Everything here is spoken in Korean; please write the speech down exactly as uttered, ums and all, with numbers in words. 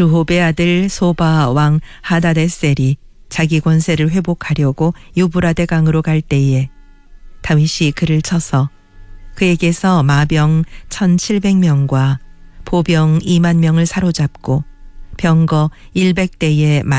르홉의 아들 소바 왕 하다데셀이 자기 권세를 회복하려고 유브라데 강으로 갈 때에 다윗이 그를 쳐서 그에게서 마병 천칠백 명과 보병 이만 명을 사로잡고 병거 백 대의